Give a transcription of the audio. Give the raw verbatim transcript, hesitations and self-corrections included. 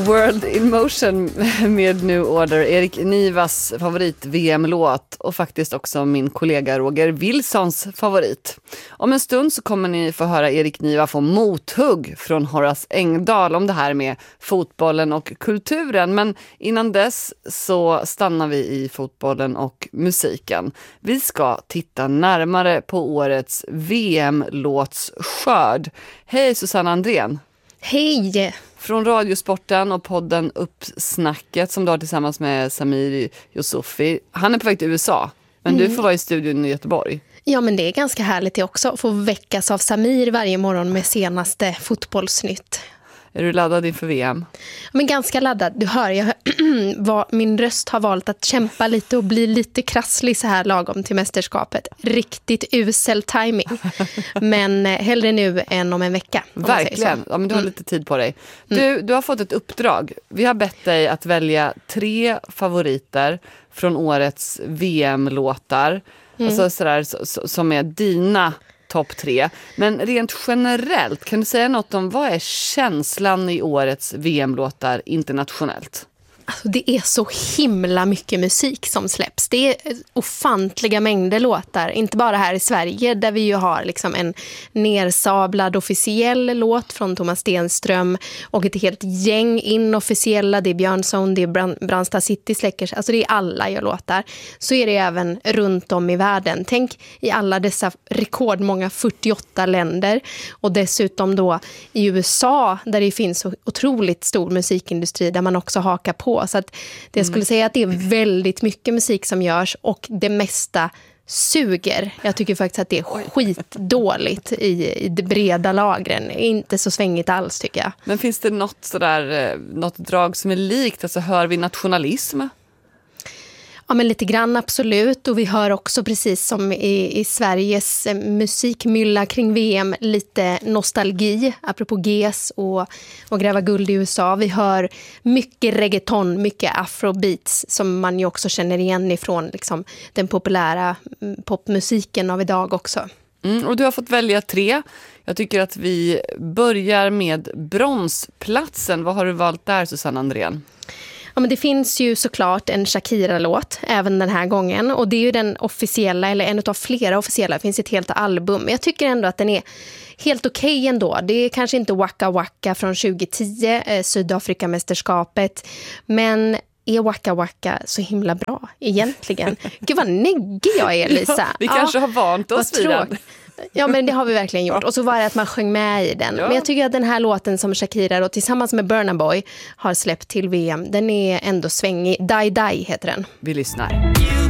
World in Motion med New Order, Erik Nivas favorit-V M-låt och faktiskt också min kollega Roger Wilsons favorit. Om en stund så kommer ni få höra Erik Niva få mothugg från Horace Engdahl om det här med fotbollen och kulturen. Men innan dess så stannar vi i fotbollen och musiken. Vi ska titta närmare på årets V M-låtsskörd. Hej Susanna Andrén! Hej! Från Radiosporten och podden Uppsnacket som du har tillsammans med Samir Yusufi. Han är på väg till U S A, men mm. du får vara i studion i Göteborg. Ja, men det är ganska härligt det också att få väckas av Samir varje morgon med senaste fotbollsnytt. Är du laddad inför V M? Men ganska laddad. Du hör, jag vad min röst har valt att kämpa lite och bli lite krasslig så här lagom till mästerskapet. Riktigt usel timing. Men hellre nu än om en vecka. Verkligen. Ja, men du har lite tid på dig. Du, du har fått ett uppdrag. Vi har bett dig att välja tre favoriter från årets V M-låtar. Mm. Alltså sådär, så, som är dina topp tre. Men rent generellt, kan du säga något om vad är känslan i årets V M-låtar internationellt? Alltså, det är så himla mycket musik som släpps. Det är ofantliga mängder låtar. Inte bara här i Sverige där vi ju har liksom en nersablad officiell låt från Thomas Stenström och ett helt gäng inofficiella. Det är Björnsson, det är Brand- Brandsta City Släckers. Alltså det är alla jag låtar. Så är det även runt om i världen. Tänk i alla dessa rekordmånga fyrtioåtta länder. Och dessutom då i U S A där det finns så otroligt stor musikindustri där man också hakar på. Så att det jag skulle mm. säga att det är väldigt mycket musik som görs och det mesta suger. Jag tycker faktiskt att det är skitdåligt i, i de breda lagren. Inte så svängigt alls tycker jag. Men finns det något, sådär, något drag som är likt? Alltså hör vi nationalism? Ja, men lite grann absolut. Och vi hör också precis som i, i Sveriges musikmylla kring V M lite nostalgi, apropå G S och, och gräva guld i U S A. Vi hör mycket reggaeton, mycket afrobeats som man ju också känner igen ifrån liksom, den populära popmusiken av idag också. Mm, och du har fått välja tre. Jag tycker att vi börjar med bronsplatsen. Vad har du valt där, Susanna Andrén? Ja, men det finns ju såklart en Shakira-låt även den här gången. Och det är ju den officiella, eller en av flera officiella. Det finns ett helt album. Men jag tycker ändå att den är helt okej okay ändå. Det är kanske inte Waka Waka från tjugo tio, eh, Sydafrika-mästerskapet. Men är Waka Waka så himla bra egentligen? Gud vad neggig jag är, Lisa. Ja, vi kanske ja, har vant oss vid den. Ja, men det har vi verkligen gjort. Och så var det att man sjöng med i den. Ja. Men jag tycker att den här låten som Shakira då, tillsammans med Burna Boy har släppt till V M, den är ändå svängig. Die Die heter den. Vi lyssnar.